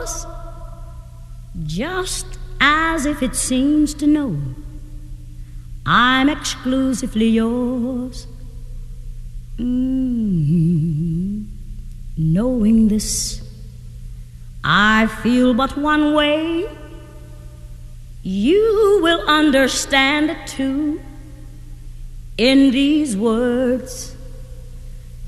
yours, just as if it seems to know I'm exclusively yours. Knowing this, I feel but one way. You will understand it too in these words